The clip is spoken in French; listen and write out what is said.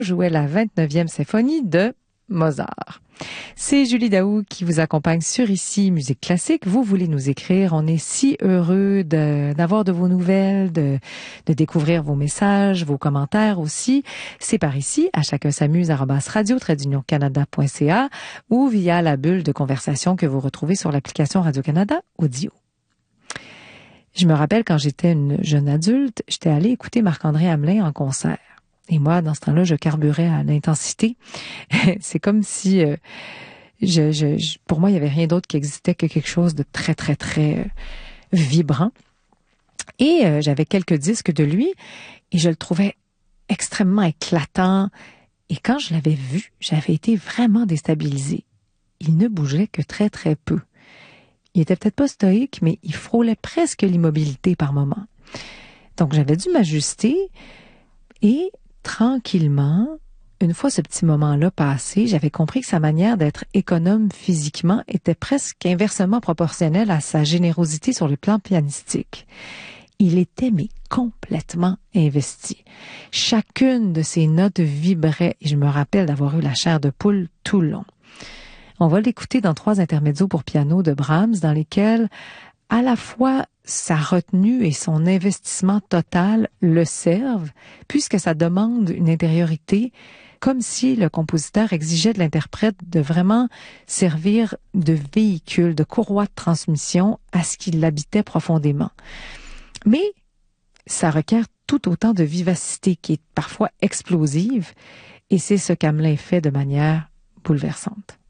jouait la 29e symphonie de Mozart. C'est Julie Daou qui vous accompagne sur Ici Musique Classique. Vous voulez nous écrire. On est si heureux d'avoir de vos nouvelles, de découvrir vos messages, vos commentaires aussi. C'est par ici, à chacun s'amuse, @radio-canada.ca ou via la bulle de conversation que vous retrouvez sur l'application Radio-Canada Audio. Je me rappelle quand j'étais une jeune adulte, j'étais allée écouter Marc-André Hamelin en concert. Et moi, dans ce temps-là, je carburais à l'intensité. C'est comme si, pour moi, il y avait rien d'autre qui existait que quelque chose de très, très, très vibrant. Et j'avais quelques disques de lui et je le trouvais extrêmement éclatant. Et quand je l'avais vu, j'avais été vraiment déstabilisée. Il ne bougeait que très, très peu. Il était peut-être pas stoïque, mais il frôlait presque l'immobilité par moment. Donc, j'avais dû m'ajuster et tranquillement, une fois ce petit moment-là passé, j'avais compris que sa manière d'être économe physiquement était presque inversement proportionnelle à sa générosité sur le plan pianistique. Il était, mais complètement investi. Chacune de ses notes vibrait et je me rappelle d'avoir eu la chair de poule tout le long. On va l'écouter dans 3 intermezzo pour piano de Brahms dans lesquels à la fois sa retenue et son investissement total le servent, puisque ça demande une intériorité, comme si le compositeur exigeait de l'interprète de vraiment servir de véhicule, de courroie de transmission à ce qui l'habitait profondément. Mais ça requiert tout autant de vivacité qui est parfois explosive, et c'est ce qu'Hamelin fait de manière bouleversante.